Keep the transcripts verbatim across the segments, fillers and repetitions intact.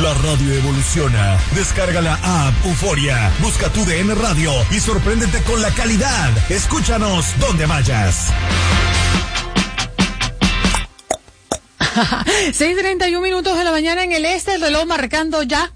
La radio evoluciona. Descarga la app Euforia. Busca tu D N Radio y sorpréndete con la calidad. Escúchanos donde vayas. seis treinta y uno minutos de la mañana en el este, el reloj marcando ya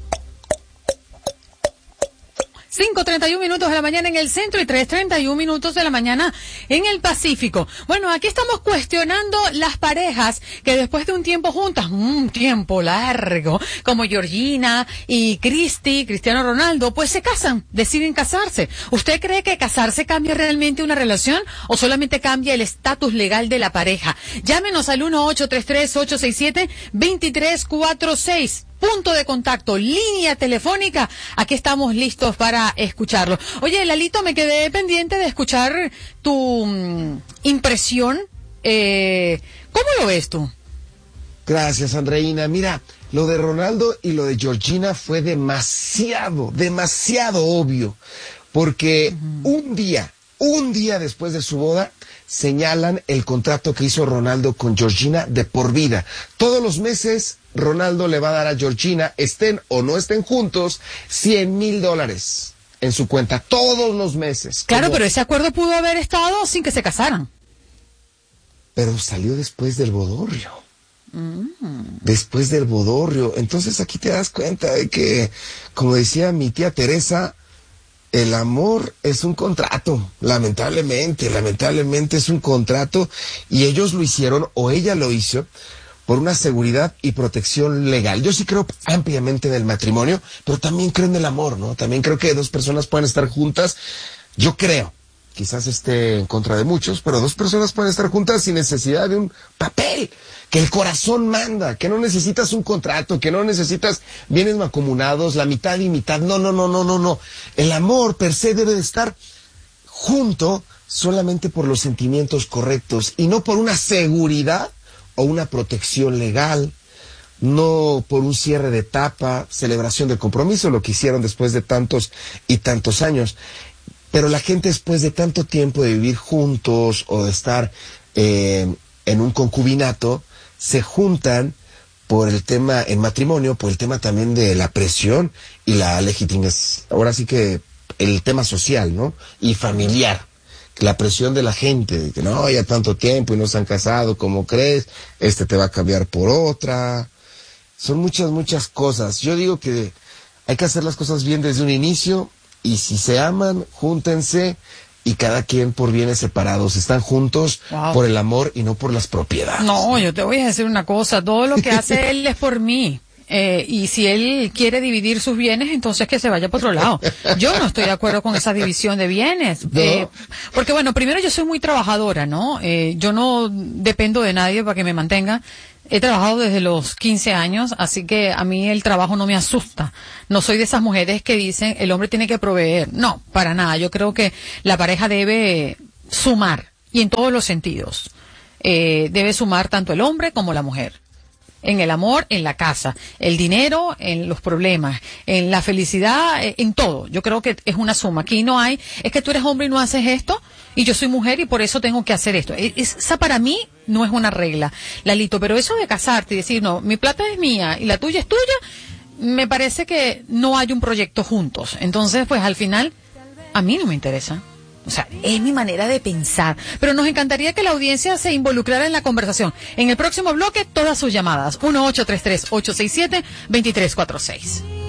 cinco treinta y uno minutos de la mañana en el centro y tres treinta y uno minutos de la mañana en el Pacífico. Bueno, aquí estamos cuestionando las parejas que después de un tiempo juntas, un tiempo largo, como Georgina y Cristi, Cristiano Ronaldo, pues se casan, deciden casarse. ¿Usted cree que casarse cambia realmente una relación o solamente cambia el estatus legal de la pareja? Llámenos al uno ocho tres tres, ocho seis siete, dos tres cuatro seis. Punto de contacto, línea telefónica. Aquí estamos listos para escucharlo. Oye, Lalito, me quedé pendiente de escuchar tu mm, impresión. Eh, ¿Cómo lo ves tú? Gracias, Andreina. Mira, lo de Ronaldo y lo de Georgina fue demasiado, demasiado obvio. Porque uh-huh. un día, un día después de su boda, señalan el contrato que hizo Ronaldo con Georgina de por vida. Todos los meses Ronaldo le va a dar a Georgina, estén o no estén juntos, cien mil dólares en su cuenta, todos los meses. Claro, como... pero ese acuerdo pudo haber estado sin que se casaran. Pero salió después del bodorrio. Mm. Después del bodorrio. Entonces aquí te das cuenta de que, como decía mi tía Teresa, el amor es un contrato, lamentablemente, lamentablemente es un contrato, y ellos lo hicieron, o ella lo hizo, por una seguridad y protección legal. Yo sí creo ampliamente en el matrimonio, pero también creo en el amor, ¿no? También creo que dos personas pueden estar juntas, yo creo, quizás esté en contra de muchos, pero dos personas pueden estar juntas sin necesidad de un papel, que el corazón manda, que no necesitas un contrato, que no necesitas bienes mancomunados, la mitad y mitad, no, no, no, no, no, no. El amor per se debe de estar junto solamente por los sentimientos correctos y no por una seguridad o una protección legal, no por un cierre de etapa, celebración del compromiso, lo que hicieron después de tantos y tantos años. Pero la gente después de tanto tiempo de vivir juntos o de estar eh, en un concubinato, se juntan por el tema, en matrimonio, por el tema también de la presión y la legitimación, ahora sí que el tema social, ¿no? Y familiar. La presión de la gente, de que no, ya tanto tiempo y no se han casado, ¿cómo crees? Este te va a cambiar por otra. Son muchas, muchas cosas. Yo digo que hay que hacer las cosas bien desde un inicio, y si se aman, júntense, y cada quien por bienes separados. Están juntos wow. por el amor y no por las propiedades. No, yo te voy a decir una cosa, todo lo que hace él es por mí. Eh, y si él quiere dividir sus bienes, entonces que se vaya por otro lado. Yo no estoy de acuerdo con esa división de bienes. ¿No? Eh, porque bueno, primero yo soy muy trabajadora, ¿no? Eh, yo no dependo de nadie para que me mantenga. He trabajado desde los quince años, así que a mí el trabajo no me asusta. No soy de esas mujeres que dicen el hombre tiene que proveer. No, para nada. Yo creo que la pareja debe sumar, y en todos los sentidos. Eh, debe sumar tanto el hombre como la mujer. En el amor, en la casa, el dinero, en los problemas, en la felicidad, en todo. Yo creo que es una suma. Aquí no hay, es que tú eres hombre y no haces esto, y yo soy mujer y por eso tengo que hacer esto. Esa para mí no es una regla, Lalito, pero eso de casarte y decir, no, mi plata es mía y la tuya es tuya, me parece que no hay un proyecto juntos. Entonces, pues al final, a mí no me interesa. O sea, es mi manera de pensar. Pero nos encantaría que la audiencia se involucrara en la conversación. En el próximo bloque, todas sus llamadas. uno ocho tres tres, ocho seis siete, dos tres cuatro seis.